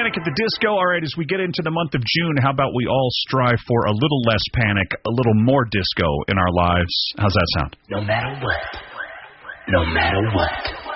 Panic at the Disco. All right, as we get into the month of June, how about we all strive for a little less panic, a little more disco in our lives? How's that sound? No matter what. No matter what.